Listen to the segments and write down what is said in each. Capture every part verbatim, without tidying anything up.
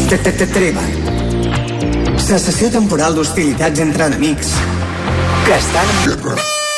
Treva. Cessació temporal d'hostilitats entre enemics que estan en guerra.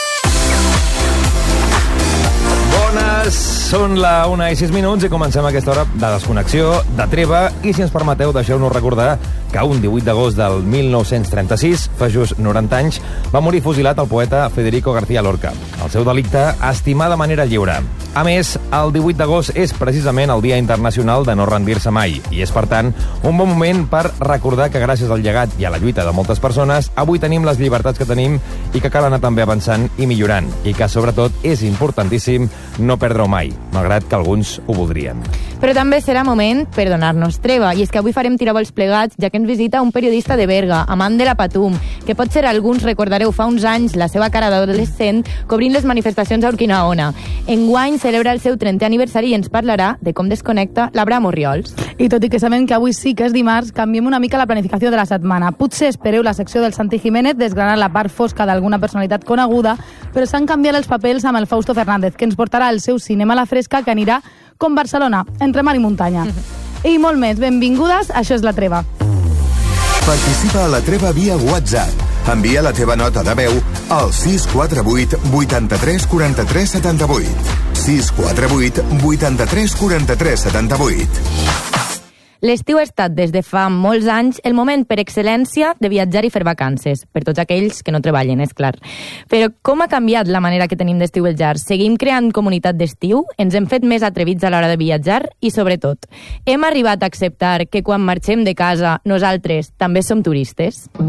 Bones, són la una i sis minuts i comencem aquesta hora de desconnexió, de treva, i si ens permeteu, deixeu-nos recordar que un divuit d'agost del mil nou-cents trenta-sis, fa just noranta anys, va morir fusilat el poeta Federico García Lorca. El seu delicte, estimar de manera lliure. A més, el divuit d'agost és precisament el Dia Internacional de no rendir-se mai, i és, per tant, un bon moment per recordar que gràcies al llegat i a la lluita de moltes persones, avui tenim les llibertats que tenim i que cal anar també avançant i millorant, i que, sobretot, és importantíssim no perdre-ho mai, malgrat que alguns ho voldrien. Però també serà moment per donar-nos treva, i és que avui farem tiravolts plegats, ja que ens visita un periodista de Berga, amant de la Patum, que potser alguns recordareu fa uns anys la seva cara d'adolescent cobrint les manifestacions a Urquinaona. Enguany celebra el seu trentè aniversari i ens parlarà de com desconnecta l'Abraham Orriols. I tot i que sabem que avui sí que és dimarts, canviem una mica la planificació de la setmana. Potser espereu la secció del Santi Jiménez desgranant la part fosca d'alguna personalitat coneguda, però s'han canviat els papers amb el Fausto Fernández, que ens portarà al seu cinema a la fresca, que anirà com Barcelona, entre mar i muntanya. Mm-hmm. I molt més. Benvingudes, això és La Treva. Participa a La Treva via WhatsApp. Envia la teva nota de veu al sis quatre vuit vuitanta-tres quaranta-tres setanta-vuit. sis quatre vuit vuitanta-tres quaranta-tres setanta-vuit. L'estiu ha estat, des de fa molts anys, el moment per excel·lència de viatjar i fer vacances, per tots aquells que no treballen, és clar. Però com ha canviat la manera que tenim d'estiuejar? Seguim creant comunitat d'estiu? Ens hem fet més atrevits a l'hora de viatjar? I, sobretot, hem arribat a acceptar que quan marxem de casa nosaltres també som turistes?